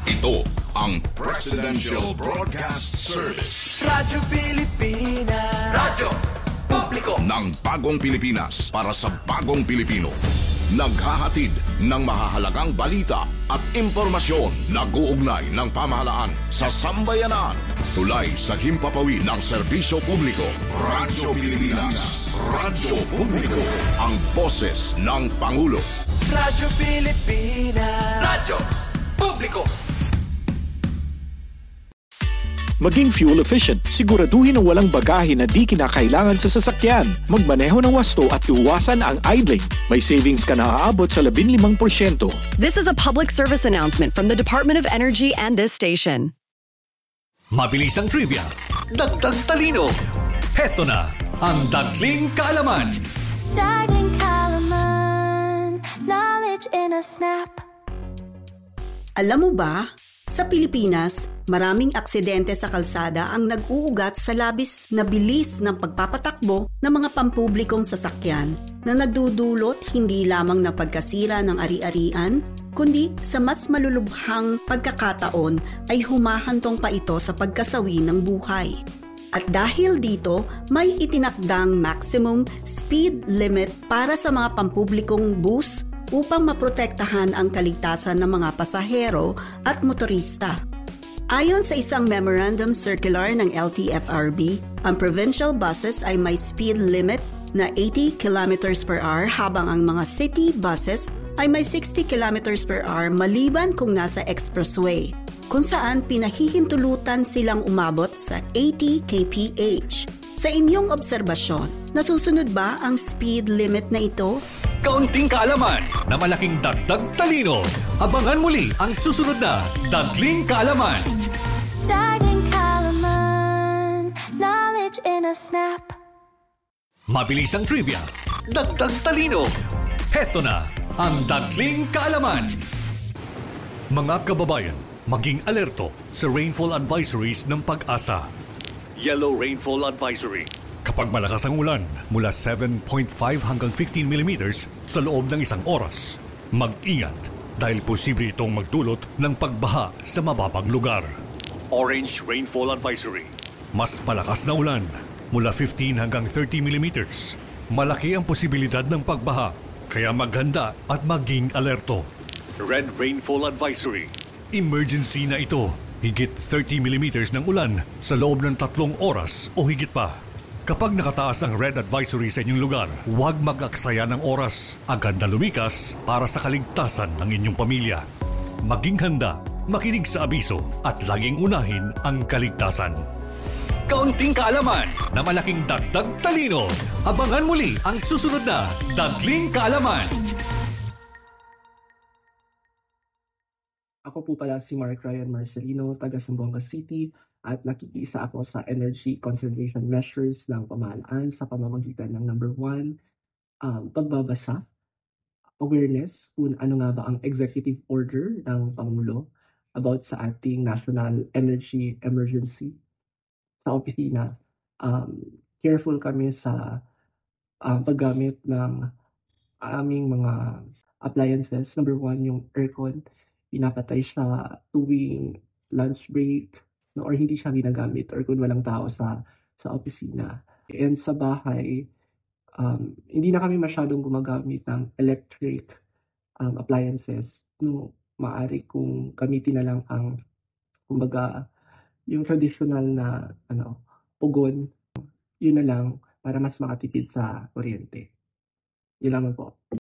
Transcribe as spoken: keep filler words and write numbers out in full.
Ito ang Presidential Broadcast Service. Radyo Pilipinas. Radyo Publiko ng bagong Pilipinas para sa bagong Pilipino. Naghahatid ng mahahalagang balita at impormasyon na guugnay ng pamahalaan sa sambayanan. Tulay sa himpapawid ng serbisyo publiko. Radyo Pilipinas. Radyo Publiko. Ang boses ng Pangulo. Radyo Pilipinas. Radyo Publiko. Maging fuel efficient, siguraduhin na walang bagahe na di kinakailangan sa sasakyan. Magmaneho ng wasto at iwasan ang idling. May savings ka na aabot sa labing limang porsyento. This is a public service announcement from the Department of Energy and this station. Mabilis ang trivia, dagdag talino. Heto na ang Dagling Kaalaman. Dagling Kaalaman, knowledge in a snap. Alam mo ba, sa Pilipinas, maraming aksidente sa kalsada ang nag-uugat sa labis na bilis ng pagpapatakbo ng mga pampublikong sasakyan na nagdudulot hindi lamang ng pagkasira ng ari-arian, kundi sa mas malulubhang pagkakataon ay humahantong pa ito sa pagkasawi ng buhay. At dahil dito, may itinakdang maximum speed limit para sa mga pampublikong bus upang maprotektahan ang kaligtasan ng mga pasahero at motorista. Ayon sa isang memorandum circular ng L T F R B, ang provincial buses ay may speed limit na eighty kilometers per hour habang ang mga city buses ay may sixty kilometers per hour maliban kung nasa expressway, kung saan pinahihintulutan silang umabot sa eighty kilometers per hour. Sa inyong obserbasyon, nasusunod ba ang speed limit na ito? Kaunting kaalaman na malaking dagdag talino. Abangan muli ang susunod na Dagling Kaalaman. Dagling Kaalaman, knowledge in a snap. Mabilis ang trivia, dagdag talino. Heto na ang Dagling Kaalaman. Mga kababayan, maging alerto sa rainfall advisories ng Pag-asa. Yellow Rainfall Advisory. Kapag malakas ang ulan, mula seven point five hanggang fifteen millimeters sa loob ng isang oras. Mag-ingat dahil posible itong magdulot ng pagbaha sa mababang lugar. Orange Rainfall Advisory. Mas malakas na ulan, mula fifteen hanggang thirty millimeters. Malaki ang posibilidad ng pagbaha, kaya maghanda at maging alerto. Red Rainfall Advisory. Emergency na ito. Higit thirty millimeters ng ulan sa loob ng tatlong oras o higit pa. Kapag nakataas ang red advisory sa inyong lugar, huwag mag-aksaya ng oras. Agad na lumikas para sa kaligtasan ng inyong pamilya. Maging handa, makinig sa abiso at laging unahin ang kaligtasan. Kaunting kaalaman na malaking dagdag talino. Abangan muli ang susunod na Dagling Kaalaman. Ako po pala si Mark Ryan Marcelino, taga Zamboanga City, at nakikiisa ako sa energy conservation measures ng pamahalaan sa pamamagitan ng number one, um, pagbabasa, awareness kung ano nga ba ang executive order ng Pangulo about sa ating national energy emergency. Sa opisina, um, careful kami sa um, paggamit ng aming mga appliances. Number one, yung aircon. Pinapatay siya tuwing lunch break, no, or hindi siya ginagamit or kung walang tao sa sa opisina. And sa bahay, um, hindi na kami masyadong gumagamit ng electric um, appliances. No, maaari kung gamitin na lang ang, kumbaga, yung traditional na ano, pugon, yun na lang para mas makatipid sa kuryente. Yun lamang po.